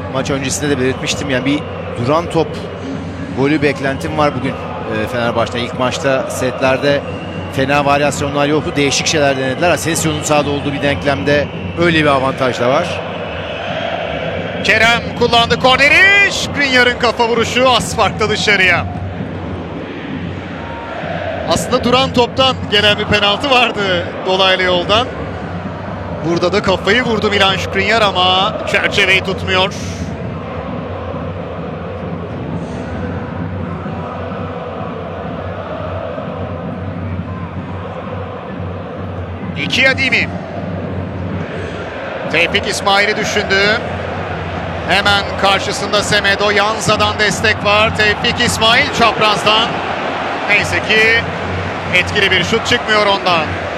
maç öncesinde de belirtmiştim. Yani bir duran top golü beklentim var bugün Fenerbahçe'de. İlk maçta setlerde fena varyasyonlar yoktu. Değişik şeyler denediler. Asensio'nun sahada olduğu bir denklemde öyle bir avantaj da var. Kerem kullandı korneri. Skriniar'ın kafa vuruşu az farklı dışarıya. Aslında duran toptan gelen bir penaltı vardı dolaylı yoldan. Burada da kafayı vurdu Milan Skriniar ama çerçeveyi tutmuyor. İki Adimi. Tevfik İsmail'i düşündü. Hemen karşısında Semedo, Yanza'dan destek var. Tevfik İsmail çaprazdan. Neyse ki etkili bir şut çıkmıyor ondan.